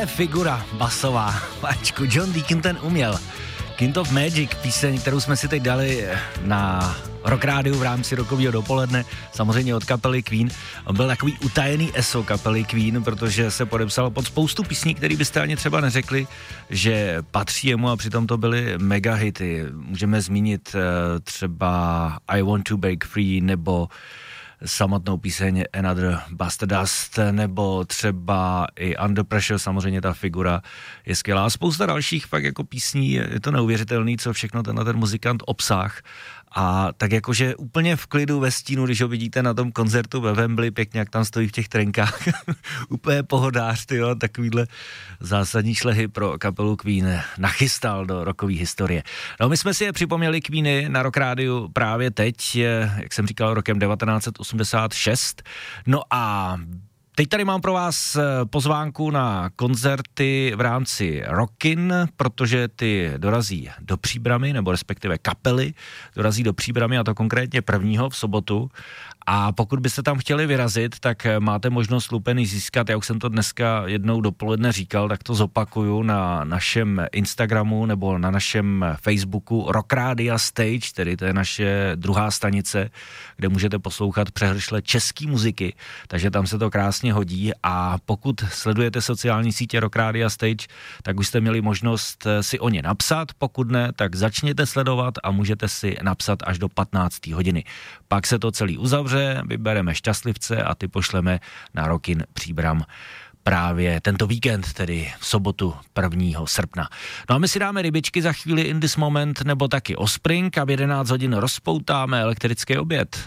figura basová. Pačku, John Deacon ten uměl. Kind of Magic, píseň, kterou jsme si teď dali na Rock Rádiu v rámci rokového dopoledne, samozřejmě od kapely Queen. On byl takový utajený eso kapely Queen, protože se podepsal pod spoustu písní, které byste ani třeba neřekli, že patří jemu, a přitom to byly mega hity. Můžeme zmínit třeba I Want to Break Free, nebo samotnou píseň Another Buster Dust, nebo třeba i Under Pressure, samozřejmě ta figura je skvělá. A spousta dalších pak jako písní, je to neuvěřitelný, co všechno ten muzikant obsáh. A tak jakože úplně v klidu ve stínu, když ho vidíte na tom koncertu ve Wembley, pěkně jak tam stojí v těch trenkách, úplně pohodář, tyjo, takovýhle zásadní šlehy pro kapelu Queen nachystal do rockové historie. No, my jsme si je připomněli Queeny na Rock Rádiu právě teď, jak jsem říkal, rokem 1986. No a teď tady mám pro vás pozvánku na koncerty v rámci Rockin, protože ty dorazí do Příbrami, nebo respektive kapely dorazí do Příbrami, a to konkrétně 1. v sobotu. A pokud byste tam chtěli vyrazit, tak máte možnost lupený získat. Já už jsem to dneska jednou dopoledne říkal, tak to zopakuju na našem Instagramu nebo na našem Facebooku Rock Radio Stage, tedy to je naše druhá stanice, kde můžete poslouchat přehršle český muziky, takže tam se to krásně hodí. A pokud sledujete sociální sítě Rock Radio Stage, tak už jste měli možnost si o ně napsat, pokud ne, tak začněte sledovat a můžete si napsat až do 15. hodiny. Pak se to celý uzavře, vybereme šťastlivce a ty pošleme na Rockin Příbram právě tento víkend, tedy v sobotu 1. srpna. No a my si dáme rybičky za chvíli In This Moment nebo taky Offspring a v 11 hodin rozpoutáme elektrický oběd.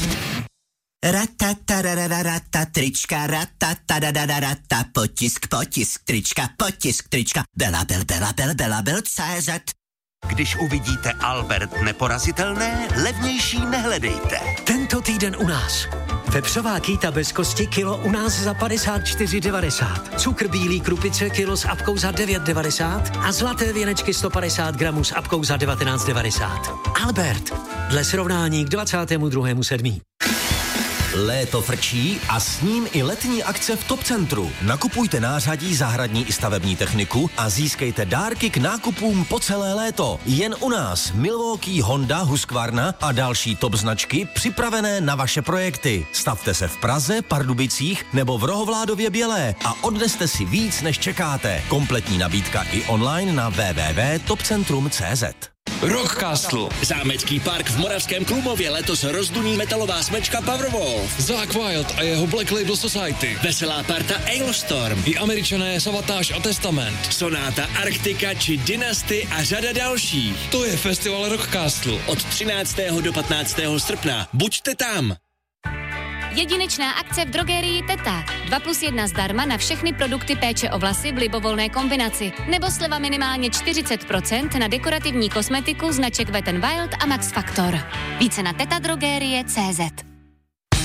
Ratatarararata, trička, ratatarararata, potisk, trička, Bela.cz. Když uvidíte Albert Neporazitelné, levnější nehledejte. Tento týden u nás. Vepřová kýta bez kosti kilo u nás za 54,90. Cukr bílý krupice kilo s apkou za 9,90 a zlaté věnečky 150 gramů s apkou za 19,90. Albert, dle srovnání k 22.7. Léto frčí a s ním i letní akce v Top Centru. Nakupujte nářadí, zahradní i stavební techniku a získejte dárky k nákupům po celé léto. Jen u nás Milwaukee, Honda, Husqvarna a další top značky připravené na vaše projekty. Stavte se v Praze, Pardubicích nebo v Rohovládově Bělé a odneste si víc, než čekáte. Kompletní nabídka i online na www.topcentrum.cz. Rockcastle. Zámecký park v Moravském Klumově letos rozduní metalová smečka Powerwolf. Zakk Wylde a jeho Black Label Society. Veselá parta Ailstorm. I Američané Savatage a Testament. Sonáta Arktika či Dynasty a řada dalších. To je festival Rockcastle. Od 13. do 15. srpna. Buďte tam. Jedinečná akce v drogerii Teta. 2+1 zdarma na všechny produkty péče o vlasy v libovolné kombinaci. Nebo sleva minimálně 40% na dekorativní kosmetiku značek Wet n Wild a Max Factor. Více na tetadrogerie.cz.